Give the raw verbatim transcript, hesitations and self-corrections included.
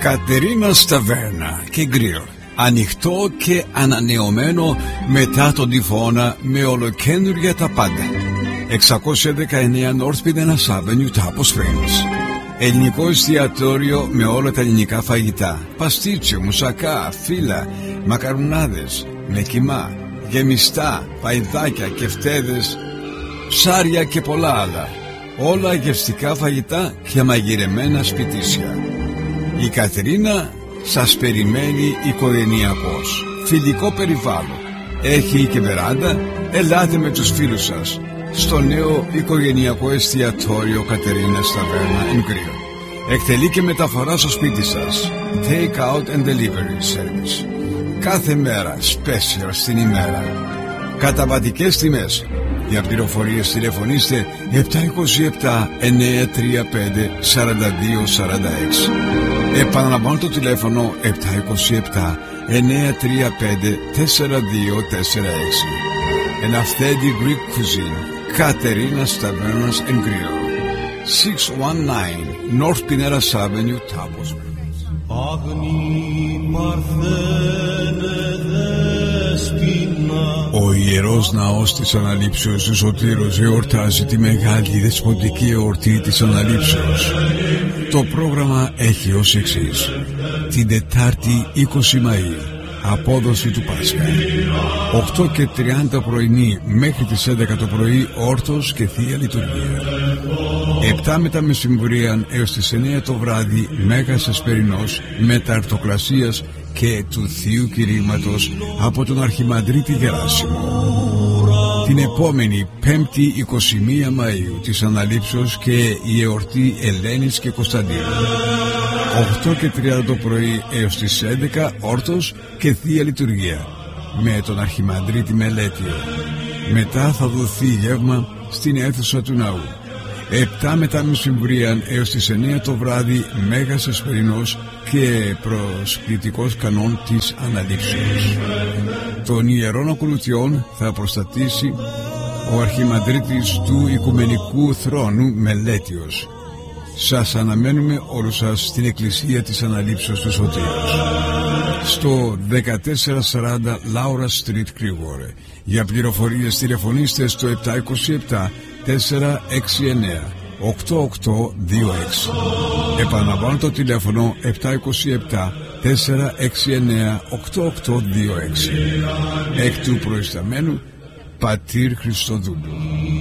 Κατερίνα Σταβέρνα και Γκριλ. Ανοιχτό και ανανεωμένο μετά τον τυφώνα, με ολοκαίνουργια τα πάντα. εξακόσια δεκαεννέα North Pinellas Avenue, Tapo Springs. Ελληνικό εστιατόριο με όλα τα ελληνικά φαγητά. Παστίτσιο, μουσακά, φύλλα, μακαρουνάδες, με κιμά, γεμιστά, παϊδάκια, κεφτέδες, ψάρια και πολλά άλλα. Όλα γευστικά φαγητά και μαγειρεμένα σπιτίσια. Η Κατερίνα σας περιμένει οικογενειακός. Φιλικό περιβάλλον. Έχει και βεράντα. Ελάτε με τους φίλους σας στο νέο οικογενειακό εστιατόριο Κατερίνα Σταβέρνα and Grill. Εκτελεί και μεταφορά στο σπίτι σας. Take out and delivery service. Κάθε μέρα special στην ημέρα. Καταβατικές τιμές. Για πληροφορίες τηλεφωνήστε επτά δύο επτά εννιά τρία πέντε τέσσερα δύο τέσσερα έξι. Επαναλαμβάνω το τηλέφωνο επτά δύο επτά εννιά τρία πέντε τέσσερα δύο τέσσερα έξι. An authentic Greek cuisine. Katerina's Tavernas and Grill. six one nine North Pinellas Avenue, Tapo Springs. Ο Ιερός Ναός της Αναλήψεως του Σωτήρος εορτάζει τη μεγάλη δεσποτική εορτή της Αναλήψεως. Το πρόγραμμα έχει ως εξής: την Τετάρτη είκοσι Μαΐου, απόδοση του Πάσχα, οκτώ και τριάντα πρωινή μέχρι τις έντεκα το πρωί όρτος και Θεία Λειτουργία. επτά μετά μεσημβρίαν έως τις εννιά το βράδυ Μέγας Εσπερινός μεταρτοκλασίας και του Θείου Κηρύγματος από τον Αρχιμανδρίτη Γεράσιμο. Την επόμενη Πέμπτη είκοσι μία Μαΐου της Αναλήψεως και η εορτή Ελένης και Κωνσταντίνου. οκτώ και τριάντα το πρωί έως τις έντεκα όρτος και Θεία Λειτουργία με τον Αρχιμανδρίτη Μελέτιο. Μετά θα δοθεί γεύμα στην αίθουσα του ναού. επτά μετά μεσημβρίαν έως τις εννιά το βράδυ Μέγας Εσπερινός και προσκλητικός κανόν της Αναλήψεως. Των ιερών ακολουθιών θα προστατήσει ο Αρχιμανδρίτης του Οικουμενικού Θρόνου Μελέτιος. Σας αναμένουμε όλους σας στην Εκκλησία της Αναλήψεως του Σωτήρος, στο δεκατέσσερα σαράντα Laura Street, Κρίγορε. Για πληροφορίες τηλεφωνήστε στο επτά δύο επτά τέσσερα έξι εννιά οκτώ οκτώ δύο έξι. Επαναλαμβάνω το τηλέφωνο επτά δύο επτά τέσσερα έξι εννιά οκτώ οκτώ δύο έξι. Εκ του προϊσταμένου Πατήρ Χριστοδούλου.